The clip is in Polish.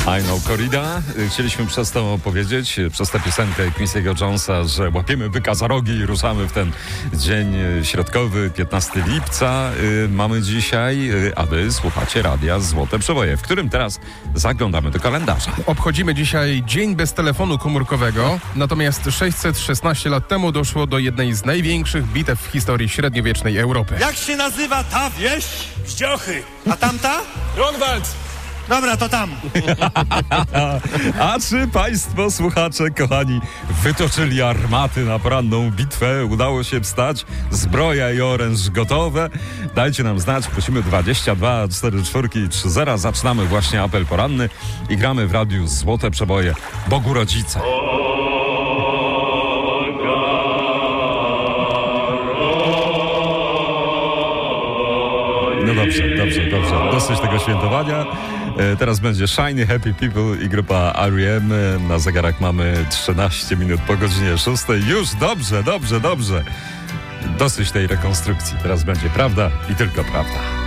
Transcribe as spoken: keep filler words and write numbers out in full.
I know Corrida. Chcieliśmy przez to powiedzieć, przez tę piosenkę Quincy'ego Jonesa, że łapiemy byka za rogi i ruszamy w ten dzień środkowy, piętnastego lipca. Mamy dzisiaj, a wy słuchacie radia Złote Przeboje, w którym teraz zaglądamy do kalendarza. Obchodzimy dzisiaj dzień bez telefonu komórkowego, natomiast sześćset szesnaście lat temu doszło do jednej z największych bitew w historii średniowiecznej Europy. Jak się nazywa ta wieś? Ździochy. A tamta? Ronwald. Dobra, to tam. A czy państwo, słuchacze, kochani, wytoczyli armaty na poranną bitwę? Udało się wstać? Zbroja i oręż gotowe? Dajcie nam znać, prosimy dwadzieścia dwa czterdzieści cztery trzy zero. Zaczynamy właśnie apel poranny i gramy w radiu Złote Przeboje Bogu Rodzice. No dobrze, dobrze, dobrze. Dosyć tego świętowania. E, teraz będzie Shiny Happy People i grupa R E M. Na zegarach mamy trzynaście minut po godzinie szóstej. Już dobrze, dobrze, dobrze. Dosyć tej rekonstrukcji. Teraz będzie prawda i tylko prawda.